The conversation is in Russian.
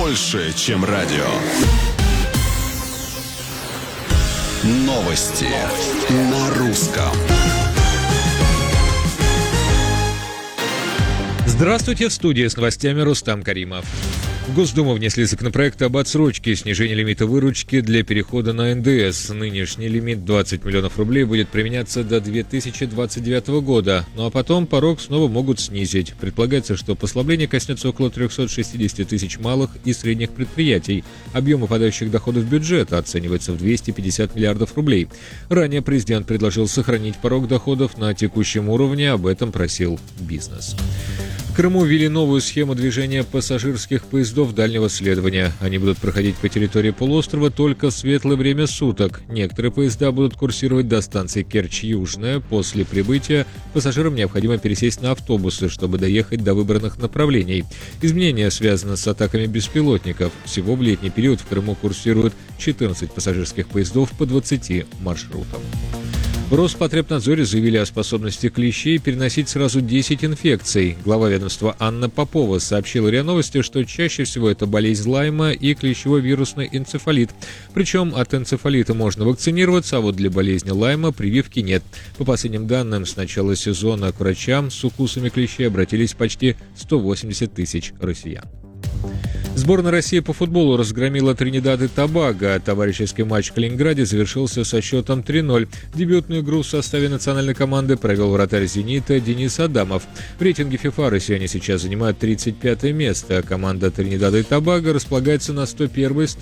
больше, чем радио. Новости на русском. Здравствуйте, в студии с новостями Рустам Каримов. В Госдуму внесли законопроект об отсрочке снижения лимита выручки для перехода на НДС. Нынешний лимит 20 миллионов рублей будет применяться до 2029 года, ну а потом порог снова могут снизить. Предполагается, что послабление коснется около 360 тысяч малых и средних предприятий. Объем выпадающих доходов бюджета оценивается в 250 миллиардов рублей. Ранее президент предложил сохранить порог доходов на текущем уровне, об этом просил бизнес. В Крыму ввели новую схему движения пассажирских поездов дальнего следования. Они будут проходить по территории полуострова только в светлое время суток. Некоторые поезда будут курсировать до станции Керчь-Южная. После прибытия пассажирам необходимо пересесть на автобусы, чтобы доехать до выбранных направлений. Изменения связаны с атаками беспилотников. Всего в летний период в Крыму курсируют 14 пассажирских поездов по 20 маршрутам. В Роспотребнадзоре заявили о способности клещей переносить сразу 10 инфекций. Глава ведомства Анна Попова сообщила РИА Новости, что чаще всего это болезнь Лайма и клещевой вирусный энцефалит. Причем от энцефалита можно вакцинироваться, а вот для болезни Лайма прививки нет. По последним данным, с начала сезона к врачам с укусами клещей обратились почти 180 тысяч россиян. Сборная России по футболу разгромила Тринидад и Тобаго. Товарищеский матч в Калининграде завершился со счетом 3-0. Дебютную игру в составе национальной команды провел вратарь «Зенита» Денис Адамов. В рейтинге ФИФА россияне сейчас занимают 35 место. Команда Тринидада и Тобаго располагается на 101-й